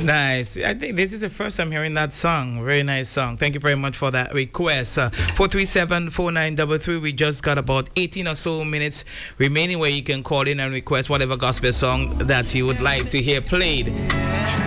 Nice. I think this is the first time hearing that song. Very nice song. Thank you very much for that request. 437-4933. We just got about 18 or so minutes remaining where you can call in and request whatever gospel song that you would like to hear played.